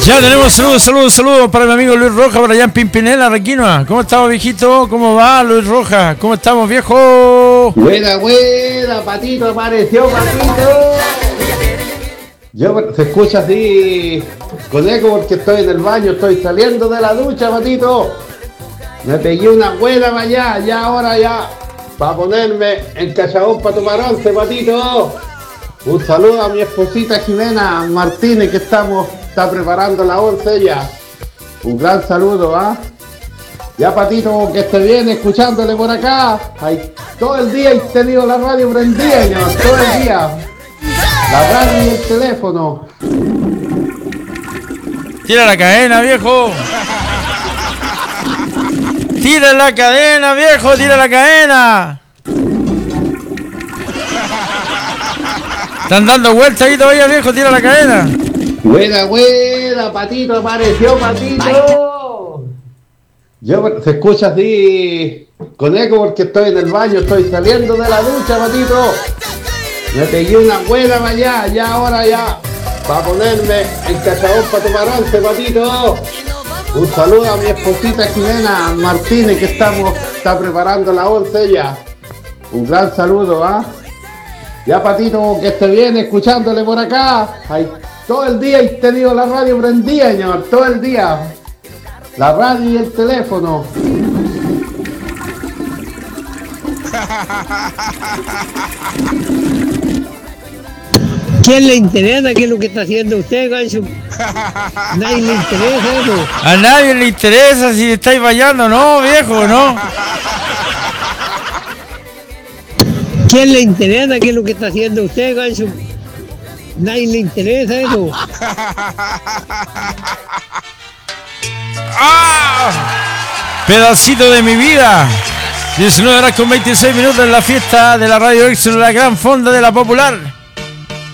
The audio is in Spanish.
Ya tenemos saludos para mi amigo Luis Roja, por allá en Pimpinela, Requinoa. ¿Cómo estamos, viejito? ¿Cómo va, Luis Roja? ¿Cómo estamos, viejo? Buena, Patito, apareció, Patito. Yo se escucha así con eco porque estoy en el baño, estoy saliendo de la ducha, Patito. Me pegué una buena para allá, ya ahora ya, para ponerme en cachabón para tomar once, Patito. Un saludo a mi esposita Jimena Martínez que está preparando la once ya. Un gran saludo, ¿ah? Ya, Patito, que esté bien escuchándole por acá. Ay, todo el día he tenido la radio prendida, señor, todo el día. La radio y el teléfono. Tira la cadena, viejo. Tira la cadena, viejo, tira la cadena. Están dando vueltas ahí todavía, viejo, tira la cadena. Buena, Patito, apareció, Patito. Yo se escucha así con eco porque estoy en el baño, estoy saliendo de la ducha, Patito. Me pegué una buena para allá, ya ahora ya, para ponerme en cachabón para tomar once, Patito. Un saludo a mi esposita Jimena Martínez que está preparando la once ya. Un gran saludo, ¿ah? Ya, Patito, que esté bien escuchándole por acá. Ay, todo el día he tenido la radio prendida, señor, todo el día. La radio y el teléfono. ¿Quién le interesa qué es lo que está haciendo usted, gancho? Nadie le interesa eso. A nadie le interesa si estáis bailando, no, viejo, no. ¿Quién le interesa qué es lo que está haciendo usted, gancho? Nadie le interesa eso. ¡Ah! Pedacito de mi vida. 19 horas con 26 minutos en la fiesta de la Radio Éxito, la gran fonda de la Popular.